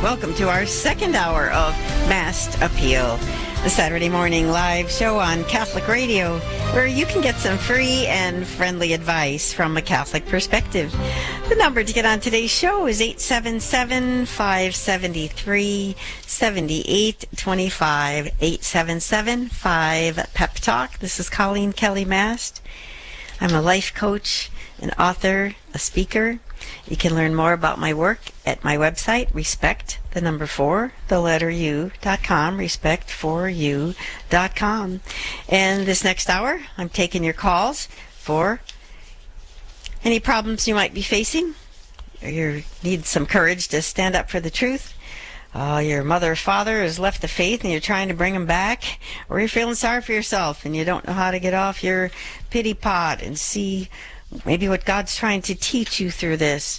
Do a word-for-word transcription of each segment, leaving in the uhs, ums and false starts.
Welcome to our second hour of Masked Appeal, the Saturday morning live show on Catholic Radio, where you can get some free and friendly advice from a Catholic perspective. The number to get on today's show is eight seven seven, five seven three, seven eight two five, eight seven seven, five, PEP TALK. This is Colleen Kelly Mast. I'm a life coach, an author, a speaker. You can learn more about my work at my website, respect, the number four, the letter U, dot com, respect for you dot com. And this next hour, I'm taking your calls for any problems you might be facing, or you need some courage to stand up for the truth. Uh, your mother or father has left the faith and you're trying to bring them back, or you're feeling sorry for yourself and you don't know how to get off your pity pot and see maybe what God's trying to teach you through this.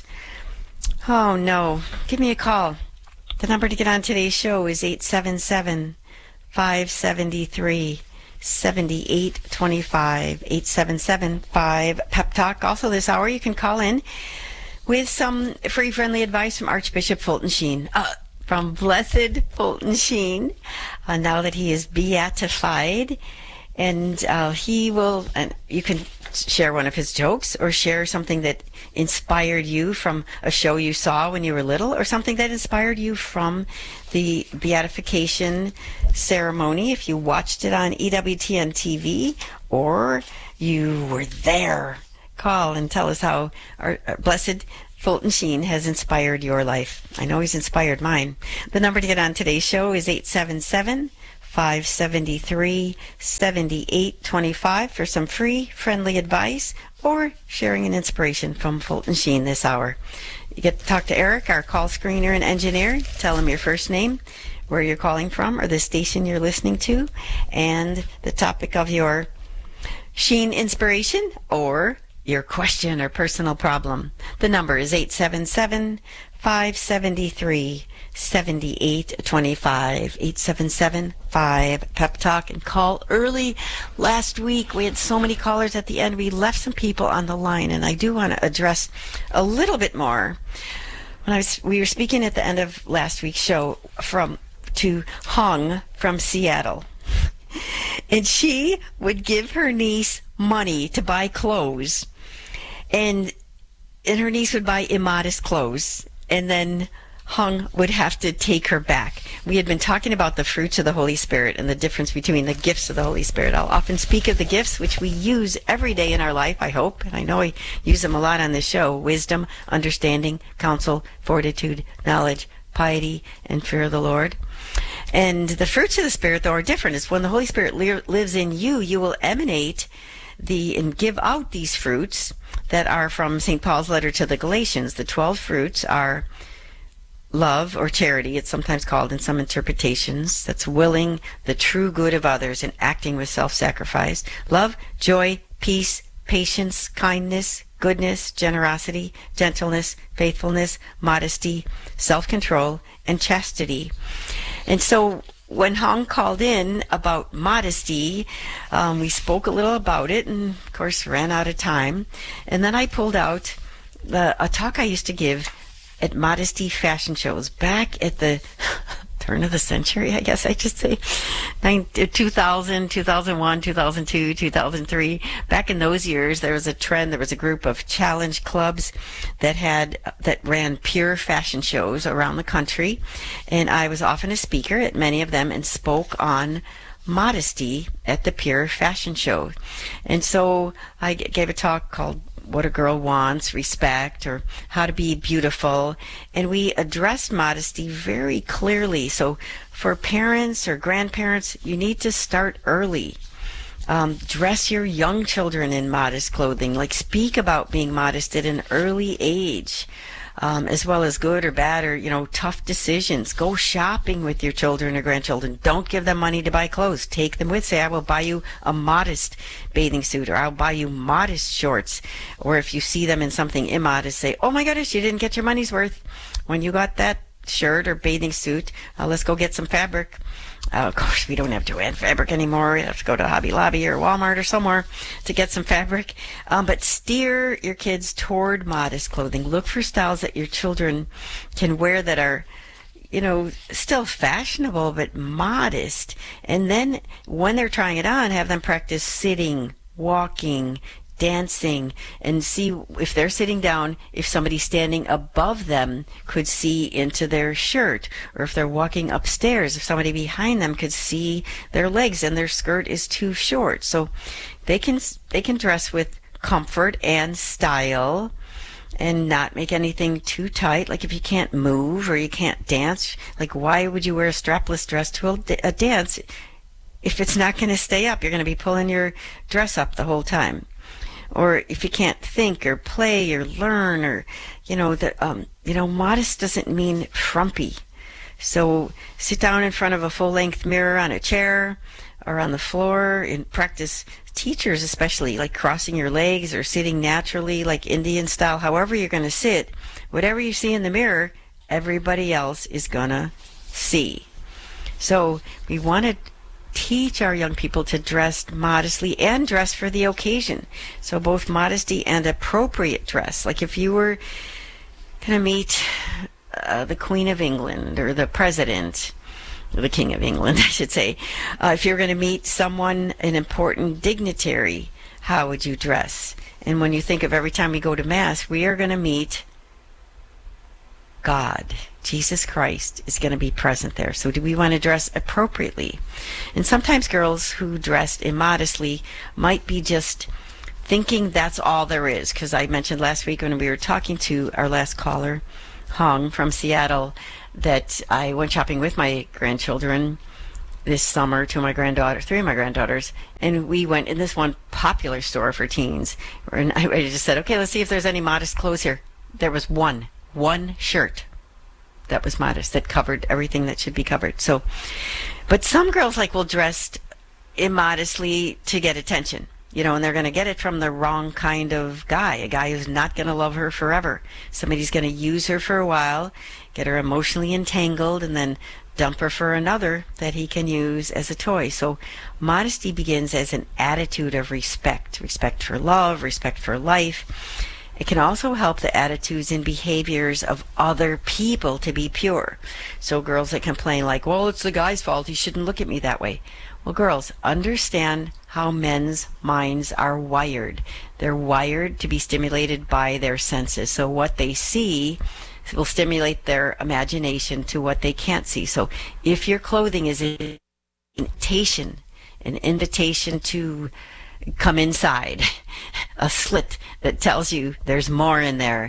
Oh, no. Give me a call. The number to get on today's show is eight seven seven, five seven three, seven eight two five, eight seven seven, five, PEP TALK. Also this hour, you can call in with some free, friendly advice from Archbishop Fulton Sheen. Uh, from Blessed Fulton Sheen, uh, now that he is beatified. And uh, he will, and you can share one of his jokes or share something that inspired you from a show you saw when you were little, or something that inspired you from the beatification ceremony if you watched it on E W T N T V or you were there. Call and tell us how our, our Blessed Fulton Sheen has inspired your life. I know he's inspired mine. The number to get on today's show is eight seven seven, five seven three, seven eight two five for some free, friendly advice or sharing an inspiration from Fulton Sheen this hour. You get to talk to Eric, our call screener and engineer. Tell him your first name, where you're calling from, or the station you're listening to, and the topic of your Sheen inspiration or your question or personal problem. The number is eight seven seven, five seven three, seven eight two five, eight seven seven, five, PEP TALK. And call early. Last week we had so many callers at the end, we left some people on the line, and I do want to address a little bit more. When I was, we were speaking at the end of last week's show from to Hung from Seattle, and she would give her niece money to buy clothes, and and her niece would buy immodest clothes, and then Hung would have to take her back. We had been talking about the fruits of the Holy Spirit and the difference between the gifts of the Holy Spirit. I'll often speak of the gifts which we use every day in our life, I hope, and I know I use them a lot on this show: wisdom, understanding, counsel, fortitude, knowledge, piety, and fear of the Lord. And the fruits of the Spirit, though, are different. It's when the Holy Spirit li- lives in you, you will emanate the and give out these fruits that are from Saint Paul's letter to the Galatians. The twelve fruits are love, or charity, it's sometimes called in some interpretations. That's willing the true good of others and acting with self-sacrifice. Love, joy, peace, patience, kindness, goodness, generosity, gentleness, faithfulness, modesty, self-control, and chastity. And so when Hong called in about modesty, um, we spoke a little about it and, of course, ran out of time. And then I pulled out the, a talk I used to give at modesty fashion shows back at the turn of the century, I guess I should say, two thousand, two thousand one, two thousand two, two thousand three. Back in those years, there was a trend, there was a group of challenge clubs that had, that ran pure fashion shows around the country, and I was often a speaker at many of them and spoke on modesty at the pure fashion show. And so I gave a talk called What a Girl Wants, Respect, or How to Be Beautiful. And we addressed modesty very clearly. So for parents or grandparents, you need to start early. Um, dress your young children in modest clothing. Like, speak about being modest at an early age. Um, as well as good or bad or, you know, tough decisions. Go shopping with your children or grandchildren. Don't give them money to buy clothes. Take them with. Say, I will buy you a modest bathing suit, or I'll buy you modest shorts. Or if you see them in something immodest, say, oh my goodness, you didn't get your money's worth when you got that shirt or bathing suit. Uh, let's go get some fabric. Uh, of course, we don't have to add fabric anymore. We have to go to Hobby Lobby or Walmart or somewhere to get some fabric. Um, but steer your kids toward modest clothing. Look for styles that your children can wear that are you know, still fashionable, but modest. And then when they're trying it on, have them practice sitting, walking, dancing, and see if they're sitting down, if somebody standing above them could see into their shirt, or if they're walking upstairs, if somebody behind them could see their legs and their skirt is too short. So they can they can dress with comfort and style and not make anything too tight. Like if you can't move or you can't dance, like why would you wear a strapless dress to a, a dance if it's not going to stay up? You're going to be pulling your dress up the whole time. Or if you can't think or play or learn, or, you know, the, um, you know, modest doesn't mean frumpy. So sit down in front of a full-length mirror on a chair or on the floor and practice. Teachers especially, like crossing your legs or sitting naturally, like Indian style, however you're going to sit, whatever you see in the mirror, everybody else is going to see. So we want to teach our young people to dress modestly and dress for the occasion. So both modesty and appropriate dress. Like if you were going to meet uh, the Queen of England or the President, or the King of England, I should say, uh, if you're going to meet someone, an important dignitary, how would you dress? And when you think of every time we go to Mass, we are going to meet God. Jesus Christ is going to be present there. So do we want to dress appropriately? And sometimes girls who dressed immodestly might be just thinking that's all there is. Because I mentioned last week when we were talking to our last caller, Hong from Seattle, that I went shopping with my grandchildren this summer, to my granddaughter, three of my granddaughters, and we went in this one popular store for teens. And I just said, okay, let's see if there's any modest clothes here. There was one. One shirt that was modest, that covered everything that should be covered. So, but some girls like will dress immodestly to get attention, you know, and they're going to get it from the wrong kind of guy, a guy who's not going to love her forever. Somebody's going to use her for a while, get her emotionally entangled, and then dump her for another that he can use as a toy. So modesty begins as an attitude of respect, respect for love, respect for life. It can also help the attitudes and behaviors of other people to be pure. So girls that complain like, well, it's the guy's fault, he shouldn't look at me that way. Well, girls, understand how men's minds are wired. They're wired to be stimulated by their senses. So what they see will stimulate their imagination to what they can't see. So if your clothing is an invitation, an invitation to come inside, a slit that tells you there's more in there,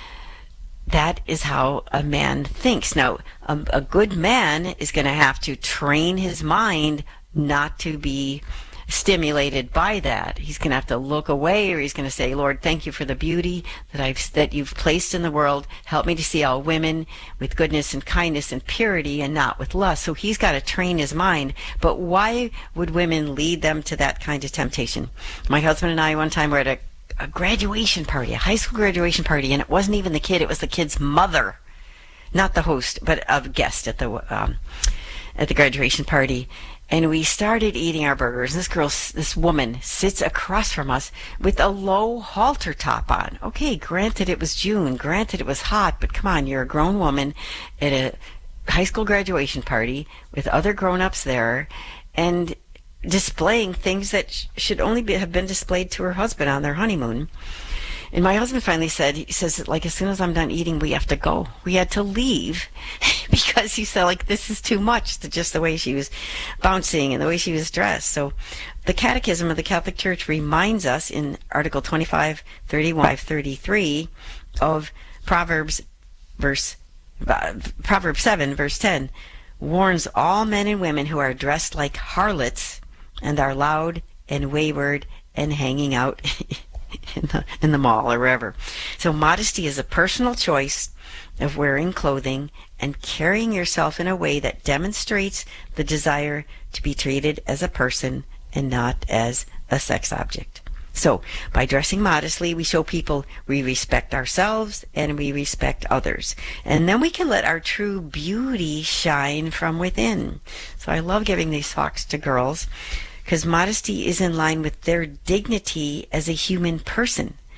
that is how a man thinks. Now, a, a good man is going to have to train his mind not to be stimulated by that. He's going to have to look away, or he's going to say, Lord, thank you for the beauty that I've that you've placed in the world. Help me to see all women with goodness and kindness and purity, and not with lust. So he's got to train his mind. But why would women lead them to that kind of temptation? My husband and I one time were at a, a graduation party, a high school graduation party, and it wasn't even the kid, it was the kid's mother. Not the host, but a guest at the um, at the graduation party. And we started eating our burgers. This girl, this woman, sits across from us with a low halter top on. Okay, granted it was June, granted it was hot, but come on, you're a grown woman at a high school graduation party with other grown-ups there, and displaying things that sh- should only be, have been displayed to her husband on their honeymoon. And my husband finally said, he says, like, as soon as I'm done eating, we have to go. We had to leave because he said, like, this is too much, to just the way she was bouncing and the way she was dressed. So the Catechism of the Catholic Church reminds us in Article twenty-five, thirty-one, thirty-three of Proverbs, verse, uh, Proverbs seven, verse ten, warns all men and women who are dressed like harlots and are loud and wayward and hanging out in the in the mall or wherever. So modesty is a personal choice of wearing clothing and carrying yourself in a way that demonstrates the desire to be treated as a person and not as a sex object. So by dressing modestly, we show people we respect ourselves and we respect others. And then we can let our true beauty shine from within. So I love giving these talks to girls, because modesty is in line with their dignity as a human person.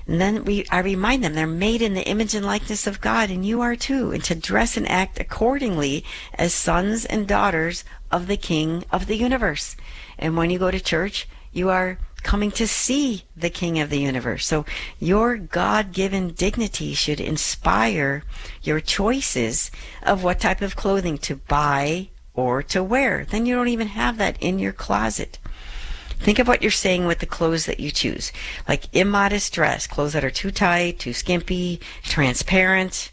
And then we, I remind them they're made in the image and likeness of God, and you are too, and to dress and act accordingly as sons and daughters of the King of the universe. And when you go to church, you are coming to see the King of the universe. So your God-given dignity should inspire your choices of what type of clothing to buy or to wear. Then you don't even have that in your closet. Think of what you're saying with the clothes that you choose. Like immodest dress, clothes that are too tight, too skimpy, transparent.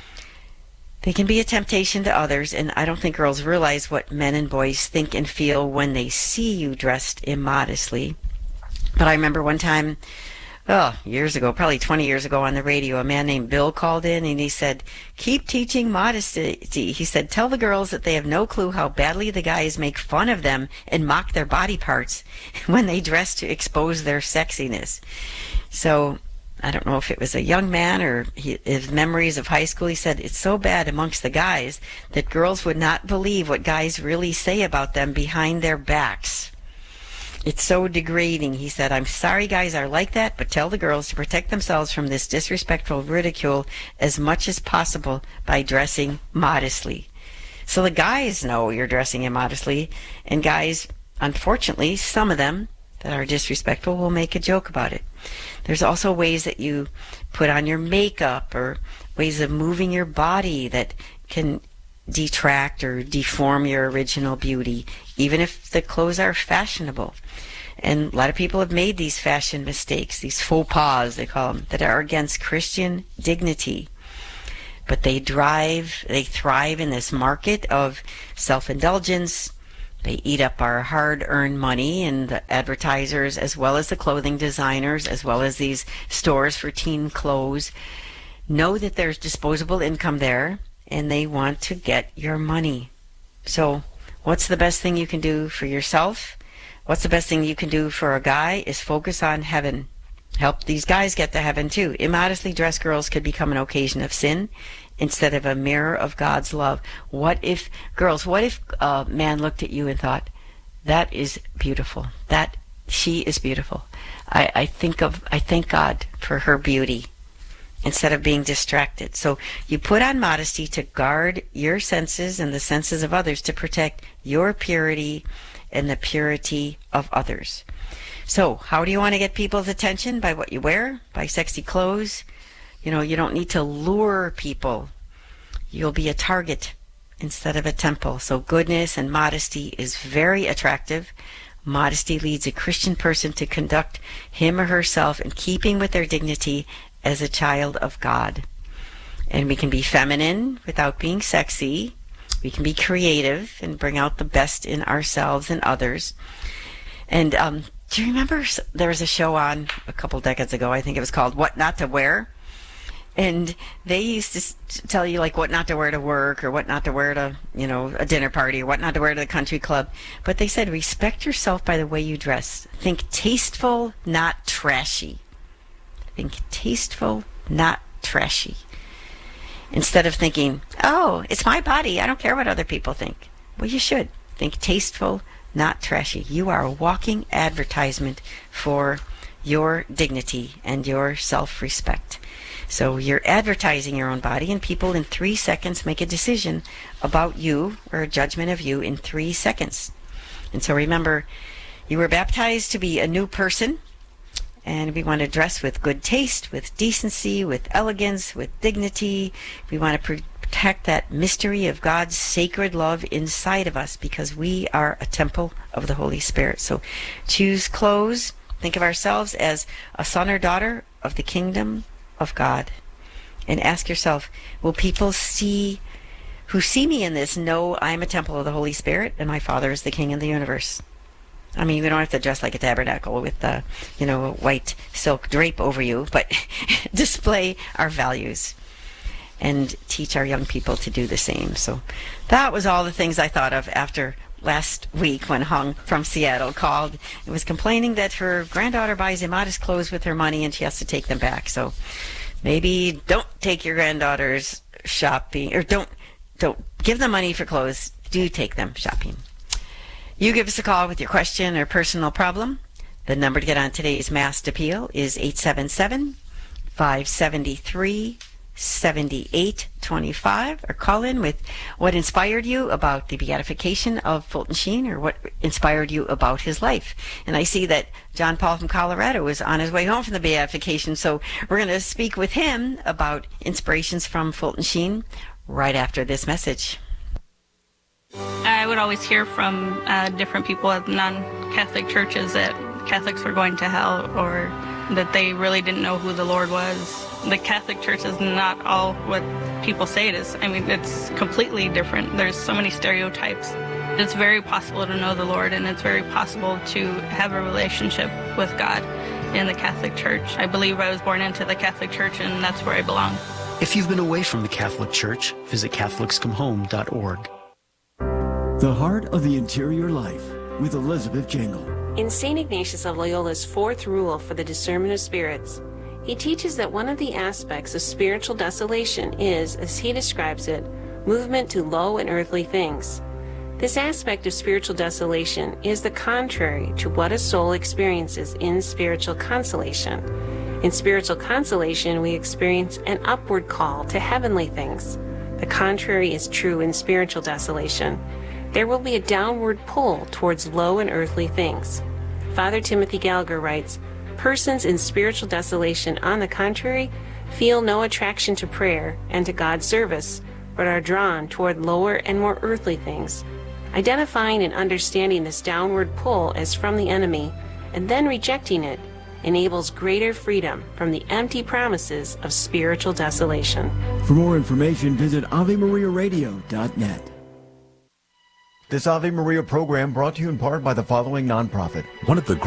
They can be a temptation to others, and I don't think girls realize what men and boys think and feel when they see you dressed immodestly. But I remember one time, oh, years ago, probably twenty years ago on the radio, a man named Bill called in and he said, keep teaching modesty. He said, tell the girls that they have no clue how badly the guys make fun of them and mock their body parts when they dress to expose their sexiness. So I don't know if it was a young man or he, his memories of high school. He said, it's so bad amongst the guys that girls would not believe what guys really say about them behind their backs. It's so degrading. He said, I'm sorry guys are like that, but tell the girls to protect themselves from this disrespectful ridicule as much as possible by dressing modestly. So the guys know you're dressing immodestly, and guys, unfortunately, some of them that are disrespectful will make a joke about it. There's also ways that you put on your makeup or ways of moving your body that can detract or deform your original beauty, even if the clothes are fashionable. And a lot of people have made these fashion mistakes, these faux pas, they call them, that are against Christian dignity. But they drive, they thrive in this market of self-indulgence. They eat up our hard-earned money, and the advertisers, as well as the clothing designers, as well as these stores for teen clothes, know that there's disposable income there, and they want to get your money. So what's the best thing you can do for yourself? What's the best thing you can do for a guy is focus on heaven. Help these guys get to heaven too. Immodestly dressed girls could become an occasion of sin instead of a mirror of God's love. What if, girls, what if a man looked at you and thought, that is beautiful. That, she is beautiful. I, I think of, I thank God for her beauty, instead of being distracted. So you put on modesty to guard your senses and the senses of others, to protect your purity and the purity of others. So how do you want to get people's attention? By what you wear? By sexy clothes? You know, you don't need to lure people. You'll be a target instead of a temple. So goodness and modesty is very attractive. Modesty leads a Christian person to conduct him or herself in keeping with their dignity as a child of God. And we can be feminine without being sexy. We can be creative and bring out the best in ourselves and others. And um, do you remember there was a show on a couple decades ago, I think it was called What Not to Wear? And they used to tell you like what not to wear to work, or what not to wear to, you know, a dinner party, or what not to wear to the country club. But they said, respect yourself by the way you dress. Think tasteful, not trashy. Think tasteful, not trashy. Instead of thinking, oh, it's my body, I don't care what other people think. Well, you should. Think tasteful, not trashy. You are a walking advertisement for your dignity and your self-respect. So you're advertising your own body, and people in three seconds make a decision about you, or a judgment of you in three seconds. And so remember, you were baptized to be a new person. And we want to dress with good taste, with decency, with elegance, with dignity. We want to protect that mystery of God's sacred love inside of us, because we are a temple of the Holy Spirit. So choose clothes. Think of ourselves as a son or daughter of the kingdom of God. And ask yourself, will people see, who see me in this, know I'm a temple of the Holy Spirit and my Father is the King of the universe? I mean, we don't have to dress like a tabernacle with the, you know, a white silk drape over you, but display our values and teach our young people to do the same. So that was all the things I thought of after last week when Hung from Seattle called and was complaining that her granddaughter buys immodest clothes with her money and she has to take them back. So maybe don't take your granddaughters shopping, or don't don't give them money for clothes. Do take them shopping. You give us a call with your question or personal problem. The number to get on today's Masked Appeal is eight seven seven, five seven three, seven eight two five, or call in with what inspired you about the beatification of Fulton Sheen, or what inspired you about his life. And I see that John Paul from Colorado is on his way home from the beatification, so we're going to speak with him about inspirations from Fulton Sheen right after this message. I would always hear from uh, different people at non-Catholic churches that Catholics were going to hell, or that they really didn't know who the Lord was. The Catholic Church is not all what people say it is. I mean, it's completely different. There's so many stereotypes. It's very possible to know the Lord, and it's very possible to have a relationship with God in the Catholic Church. I believe I was born into the Catholic Church, and that's where I belong. If you've been away from the Catholic Church, visit Catholics Come Home dot org. The Heart of the Interior Life with Elizabeth Jangle. In Saint Ignatius of Loyola's fourth rule for the discernment of spirits, he teaches that one of the aspects of spiritual desolation is, as he describes it, movement to low and earthly things. This aspect of spiritual desolation is the contrary to what a soul experiences in spiritual consolation. In spiritual consolation, we experience an upward call to heavenly things. The contrary is true in spiritual desolation. There will be a downward pull towards low and earthly things. Father Timothy Gallagher writes, persons in spiritual desolation, on the contrary, feel no attraction to prayer and to God's service, but are drawn toward lower and more earthly things. Identifying and understanding this downward pull as from the enemy, and then rejecting it, enables greater freedom from the empty promises of spiritual desolation. For more information, visit Ave Maria Radio dot net. This Ave Maria program brought to you in part by the following nonprofit. One of the